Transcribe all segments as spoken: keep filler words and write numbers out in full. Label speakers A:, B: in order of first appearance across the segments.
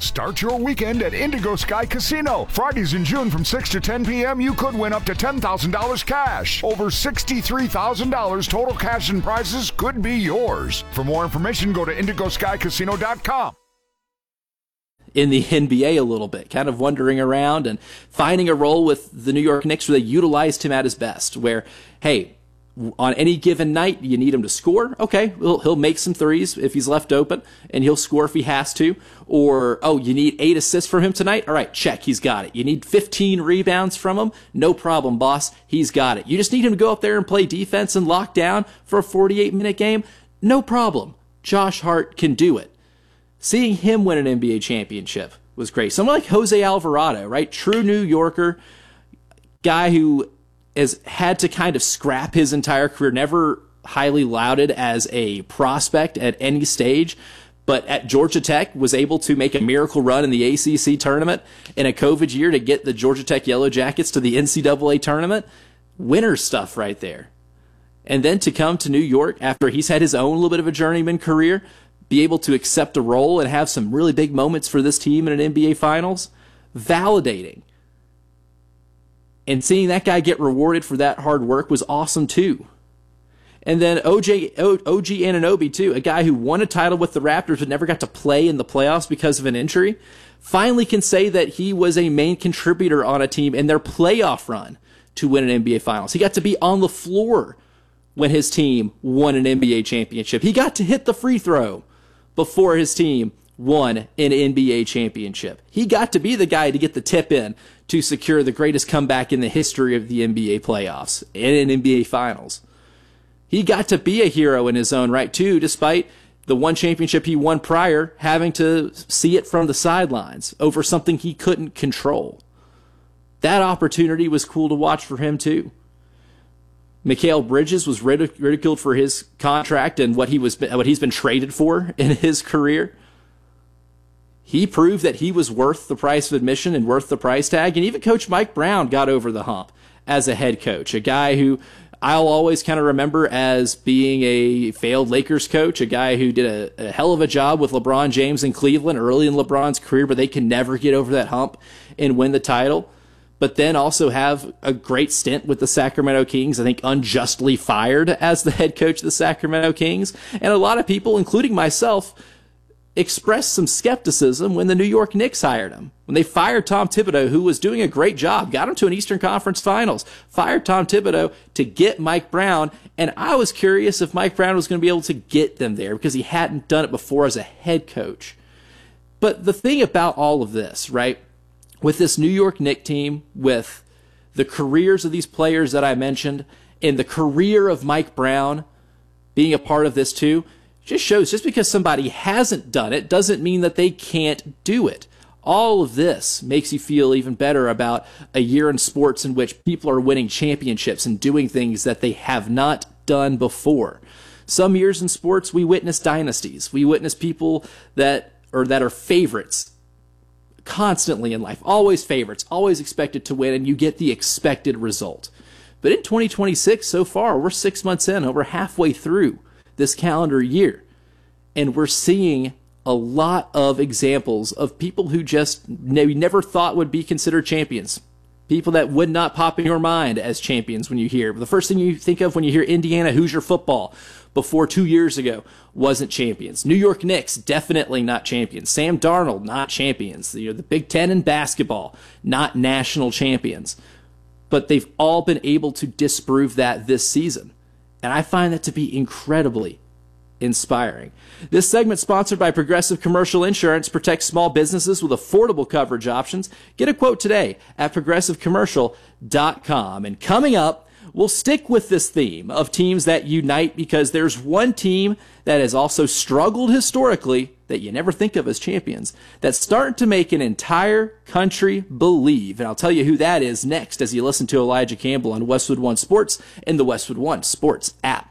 A: Start your weekend at Indigo Sky Casino. Fridays in June from six to ten p.m. you could win up to ten thousand dollars cash. Over sixty-three thousand dollars total cash and prizes could be yours. For more information, go to indigo sky casino dot com.
B: In the N B A a little bit, kind of wandering around and finding a role with the New York Knicks where they utilized him at his best, where, hey, on any given night, you need him to score. Okay, he'll, he'll make some threes if he's left open, and he'll score if he has to. Or, oh, you need eight assists from him tonight? All right, check, he's got it. You need fifteen rebounds from him? No problem, boss. He's got it. You just need him to go up there and play defense and lock down for a forty-eight minute game? No problem. Josh Hart can do it. Seeing him win an N B A championship was great. Someone like Jose Alvarado, right? True New Yorker, guy who has had to kind of scrap his entire career, never highly lauded as a prospect at any stage, but at Georgia Tech was able to make a miracle run in the A C C tournament in a COVID year to get the Georgia Tech Yellow Jackets to the N C double A tournament. Winner stuff right there. And then to come to New York after he's had his own little bit of a journeyman career, be able to accept a role and have some really big moments for this team in an N B A Finals, validating. And seeing that guy get rewarded for that hard work was awesome too. And then O J, O G Anunoby too, a guy who won a title with the Raptors but never got to play in the playoffs because of an injury, finally can say that he was a main contributor on a team in their playoff run to win an N B A Finals. He got to be on the floor when his team won an N B A championship. He got to hit the free throw before his team won an N B A championship. He got to be the guy to get the tip in to secure the greatest comeback in the history of the N B A playoffs and an N B A Finals. He got to be a hero in his own right, too, despite the one championship he won prior having to see it from the sidelines over something he couldn't control. That opportunity was cool to watch for him, too. Mikal Bridges was ridiculed for his contract and what he was, what he's been traded for in his career. He proved that he was worth the price of admission and worth the price tag. And even Coach Mike Brown got over the hump as a head coach, a guy who I'll always kind of remember as being a failed Lakers coach, a guy who did a, a hell of a job with LeBron James in Cleveland early in LeBron's career, but they can never get over that hump and win the title. But then also have a great stint with the Sacramento Kings, I think unjustly fired as the head coach of the Sacramento Kings. And a lot of people, including myself, expressed some skepticism when the New York Knicks hired him. When they fired Tom Thibodeau, who was doing a great job, got him to an Eastern Conference Finals, fired Tom Thibodeau to get Mike Brown, and I was curious if Mike Brown was going to be able to get them there because he hadn't done it before as a head coach. But the thing about all of this, right, with this New York Knicks team, with the careers of these players that I mentioned, and the career of Mike Brown being a part of this too, just shows just because somebody hasn't done it doesn't mean that they can't do it. All of this makes you feel even better about a year in sports in which people are winning championships and doing things that they have not done before. Some years in sports, we witness dynasties. We witness people that or that are favorites constantly in life, always favorites, always expected to win, and you get the expected result. But in twenty twenty-six, so far, we're six months in, over halfway through this calendar year, and we're seeing a lot of examples of people who just maybe never thought would be considered champions. People that would not pop in your mind as champions when you hear. The first thing you think of when you hear Indiana Hoosier football before two years ago wasn't champions. New York Knicks, definitely not champions. Sam Darnold, not champions. You know, the Big Ten in basketball, not national champions. But they've all been able to disprove that this season. And I find that to be incredibly inspiring. This segment sponsored by Progressive Commercial Insurance protects small businesses with affordable coverage options. Get a quote today at progressive commercial dot com. And coming up, we'll stick with this theme of teams that unite because there's one team that has also struggled historically that you never think of as champions that's starting to make an entire country believe. And I'll tell you who that is next as you listen to Elijah Campbell on Westwood One Sports and the Westwood One Sports app.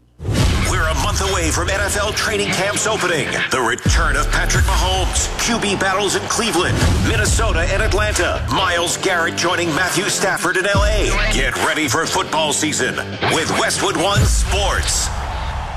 C: We're a month away from N F L training camps opening. The return of Patrick Mahomes, Q B battles in Cleveland, Minnesota, and Atlanta. Myles Garrett joining Matthew Stafford in L A. Get ready for football season with Westwood One Sports.